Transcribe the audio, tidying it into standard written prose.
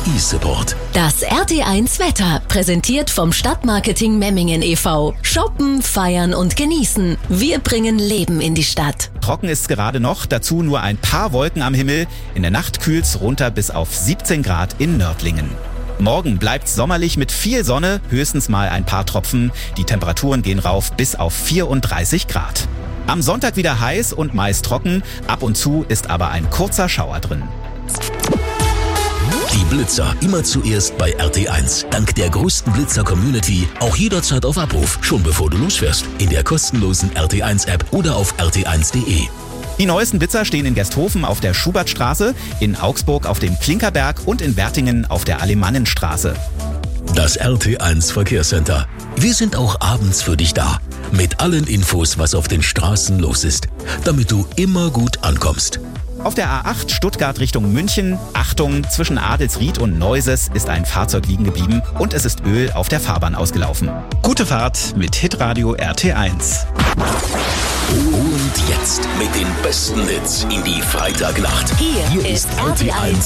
e-Support. Das RT1 Wetter, präsentiert vom Stadtmarketing Memmingen e.V. Shoppen, feiern und genießen. Wir bringen Leben in die Stadt. Trocken ist's gerade noch, dazu nur ein paar Wolken am Himmel. In der Nacht kühlt's runter bis auf 17 Grad in Nördlingen. Morgen bleibt's sommerlich mit viel Sonne, höchstens mal ein paar Tropfen. Die Temperaturen gehen rauf bis auf 34 Grad. Am Sonntag wieder heiß und meist trocken, ab und zu ist aber ein kurzer Schauer drin. Die Blitzer immer zuerst bei RT1. Dank der größten Blitzer-Community auch jederzeit auf Abruf, schon bevor du losfährst. In der kostenlosen RT1-App oder auf rt1.de. Die neuesten Blitzer stehen in Gersthofen auf der Schubertstraße, in Augsburg auf dem Klinkerberg und in Wertingen auf der Alemannenstraße. Das RT1 Verkehrscenter. Wir sind auch abends für dich da. Mit allen Infos, was auf den Straßen los ist, damit du immer gut ankommst. Auf der A8 Stuttgart Richtung München, Achtung, zwischen Adelsried und Neuses ist ein Fahrzeug liegen geblieben und es ist Öl auf der Fahrbahn ausgelaufen. Gute Fahrt mit Hitradio RT1. Und jetzt mit den besten Hits in die Freitagnacht. Hier ist RT1